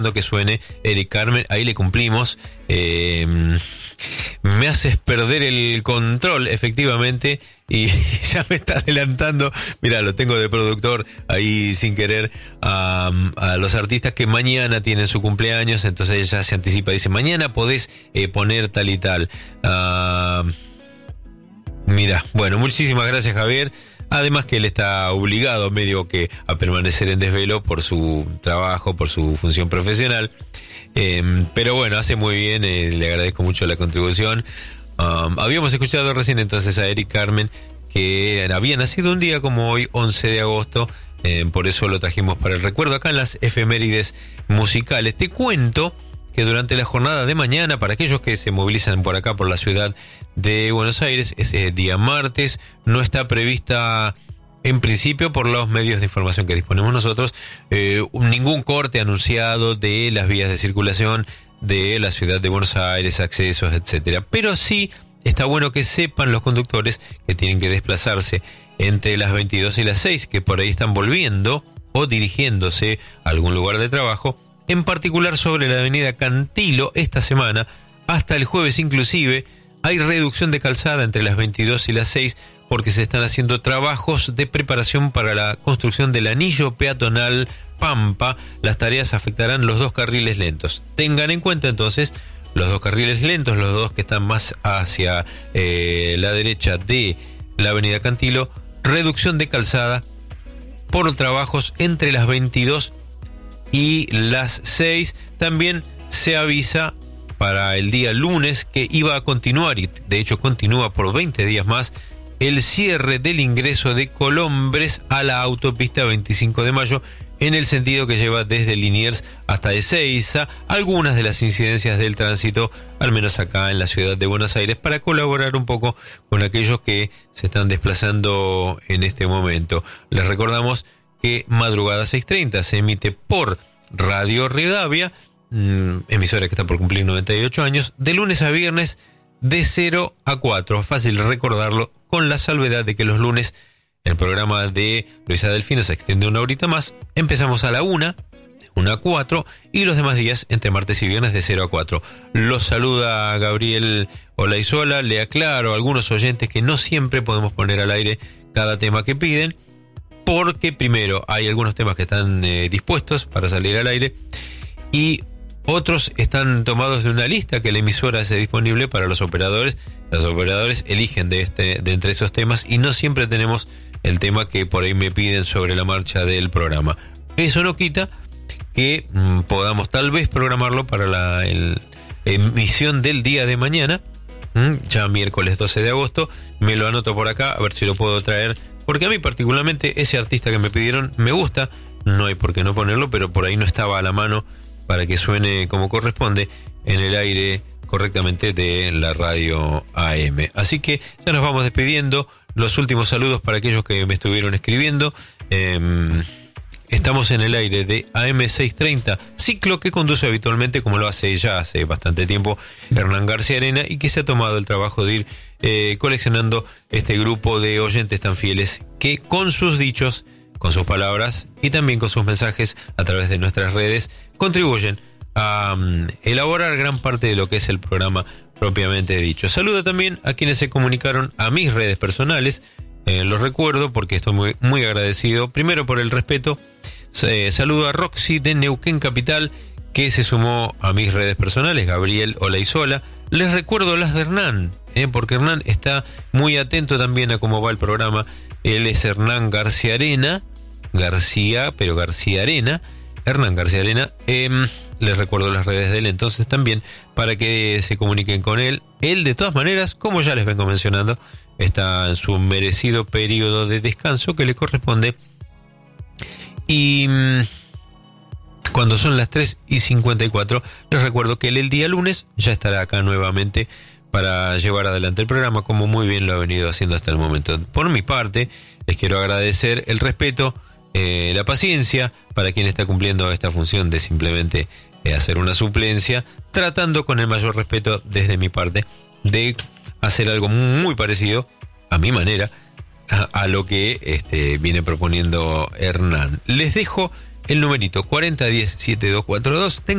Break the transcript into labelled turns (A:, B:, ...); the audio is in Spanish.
A: que suene Eric Carmen, ahí le cumplimos. Me haces perder el control, efectivamente, y ya me está adelantando, mira, lo tengo de productor ahí sin querer, a los artistas que mañana tienen su cumpleaños, entonces ella se anticipa, dice, mañana podés poner tal y tal. Mira, bueno, muchísimas gracias, Javier. Además que él está obligado medio que a permanecer en desvelo por su trabajo, por su función profesional. Pero bueno, hace muy bien, le agradezco mucho la contribución. Habíamos escuchado recién entonces a Eric Carmen, que había nacido un día como hoy, 11 de agosto. Por eso lo trajimos para el recuerdo acá en las efemérides musicales. Te cuento que durante la jornada de mañana, para aquellos que se movilizan por acá, por la ciudad de Buenos Aires, ese día martes, no está prevista, en principio, por los medios de información que disponemos nosotros, ningún corte anunciado de las vías de circulación de la ciudad de Buenos Aires, accesos, etcétera. Pero sí está bueno que sepan los conductores que tienen que desplazarse entre las 22 y las 6, que por ahí están volviendo o dirigiéndose a algún lugar de trabajo. En particular sobre la avenida Cantilo, esta semana, hasta el jueves inclusive, hay reducción de calzada entre las 22 y las 6 porque se están haciendo trabajos de preparación para la construcción del anillo peatonal Pampa. Las tareas afectarán los dos carriles lentos. Tengan en cuenta entonces los dos carriles lentos, los dos que están más hacia la derecha de la avenida Cantilo, reducción de calzada por trabajos entre las 22 y las 6. También se avisa para el día lunes que iba a continuar, y de hecho continúa por 20 días más, el cierre del ingreso de Colombres a la autopista 25 de mayo, en el sentido que lleva desde Liniers hasta Ezeiza, algunas de las incidencias del tránsito, al menos acá en la ciudad de Buenos Aires, para colaborar un poco con aquellos que se están desplazando en este momento. Les recordamos que Madrugada 6:30 se emite por Radio Rivadavia, emisora que está por cumplir 98 años, de lunes a viernes de 0 a 4. Fácil recordarlo, con la salvedad de que los lunes el programa de Luisa Delfino se extiende una horita más. Empezamos a la 1, de 1 a 4, y los demás días entre martes y viernes de 0 a 4. Los saluda Gabriel Olaizola. Le aclaro a algunos oyentes que no siempre podemos poner al aire cada tema que piden, porque primero hay algunos temas que están dispuestos para salir al aire y otros están tomados de una lista que la emisora hace disponible para los operadores. Los operadores eligen de entre esos temas y no siempre tenemos el tema que por ahí me piden sobre la marcha del programa. Eso no quita que podamos tal vez programarlo para la emisión del día de mañana, ya miércoles 12 de agosto. Me lo anoto por acá, a ver si lo puedo traer, porque a mí particularmente ese artista que me pidieron me gusta, no hay por qué no ponerlo, pero por ahí no estaba a la mano para que suene como corresponde en el aire correctamente de la radio AM. Así que ya nos vamos despidiendo. Los últimos saludos para aquellos que me estuvieron escribiendo. Estamos en el aire de AM630, ciclo que conduce habitualmente, como lo hace ya hace bastante tiempo, Hernán García Arena, y que se ha tomado el trabajo de ir coleccionando este grupo de oyentes tan fieles que con sus dichos, con sus palabras y también con sus mensajes a través de nuestras redes contribuyen a elaborar gran parte de lo que es el programa propiamente dicho. Saludo también a quienes se comunicaron a mis redes personales. Los recuerdo porque estoy muy, muy agradecido, primero por el respeto. Saludo a Roxy de Neuquén Capital, que se sumó a mis redes personales, Gabriel Olaizola. Les recuerdo las de Hernán, porque Hernán está muy atento también a cómo va el programa. Él es Hernán García Arena, García Arena, Hernán García Arena. Les recuerdo las redes de él entonces también, para que se comuniquen con él. Él, de todas maneras, como ya les vengo mencionando, está en su merecido periodo de descanso que le corresponde. Y cuando son las 3:54, les recuerdo que él el día lunes ya estará acá nuevamente para llevar adelante el programa, como muy bien lo ha venido haciendo hasta el momento. Por mi parte, les quiero agradecer el respeto, la paciencia para quien está cumpliendo esta función de simplemente hacer una suplencia, tratando con el mayor respeto desde mi parte de hacer algo muy parecido, a mi manera, a lo que viene proponiendo Hernán. Les dejo el numerito 4010-7242.